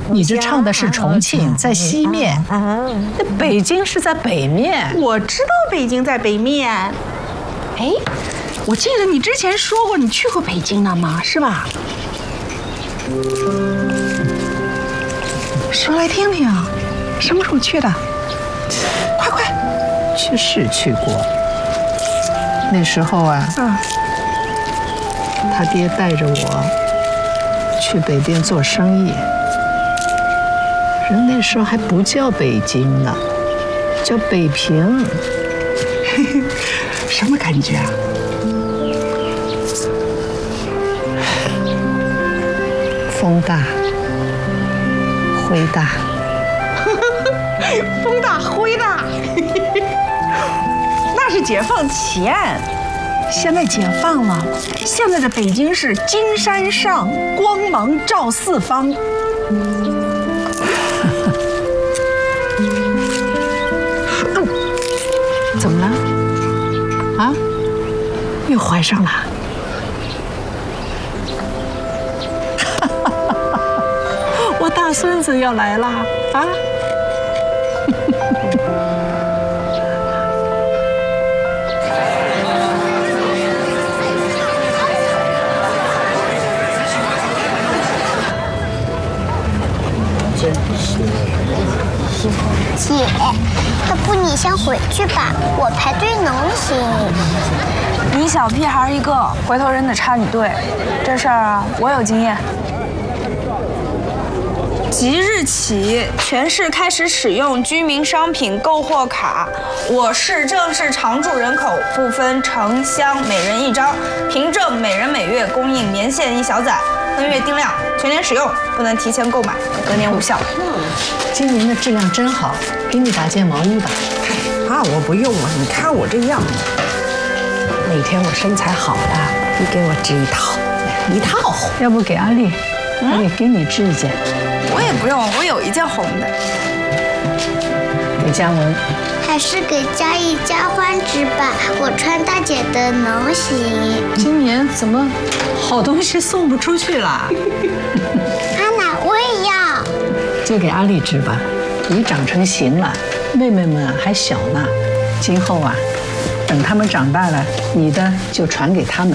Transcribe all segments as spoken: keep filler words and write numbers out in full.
你这唱的是重庆，在西面，那北京是在北面。 我知道北京在北面。哎，我记得你之前说过你去过北京了吗？是吧？说来听听，什么时候去的？快快， 去是去过。那时候啊，嗯，他爹带着我去北边做生意。人那时候还不叫北京呢，叫北平。 什么感觉啊？ 风大，灰大。 风大灰大，那是解放前。现在解放了，现在的北京是金山上，光芒照四方。怎么了？啊？又怀上了？我大孙子要来了啊！ 姐，要不你先回去吧，我排队能行。 你小屁孩一个，回头人得插你队，这事儿啊，我有经验。即日起，全市开始使用居民商品购货卡。我市正式常住人口不分城乡，每人一张，凭证每人每月供应年限一小载，分月定量，全年使用，不能提前购买，隔年无效。 今年的质量真好，给你打件毛衣吧。 啊，我不用了，你看我这样。哪天我身材好了，你给我织一套，一套。 要不给阿丽，阿丽给你织一件。 我也不用，我有一件红的。 给嘉文， 还是给嘉义嘉欢织吧，我穿大姐的能行。 今年怎么好东西送不出去了？ 阿奶，我也要。 就给阿丽织吧，你长成型了，妹妹们还小呢，今后啊，等他们长大了，你的就传给他们。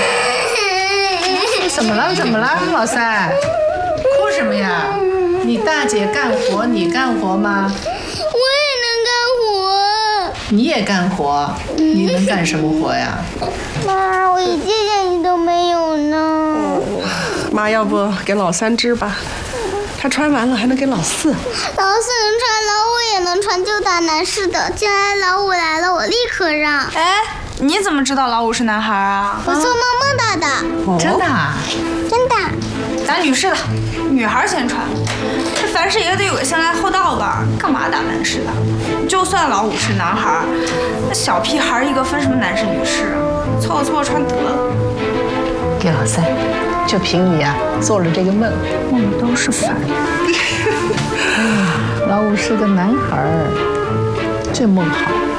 怎么了？怎么了，老三？哭什么呀？你大姐干活，你干活吗？ 我也能干活。 你也干活？你能干什么活呀？ 妈，我一件件衣都没有呢。 妈，要不给老三织吧？他穿完了还能给老四。老四能穿，老五也能穿，就打男士的。将来老五来了，我立刻让。 哎，你怎么知道老五是男孩啊？ 我做梦梦到的。 哦、真的？ 真的。 打女士的，女孩先穿。这凡事也得有个先来后到吧？干嘛打男士的？就算老五是男孩，那小屁孩一个，分什么男士女士啊？凑合凑合穿得了。 给老三，就凭你啊，做了这个梦，梦都是反的。哎呀，老五是个男孩，这梦好。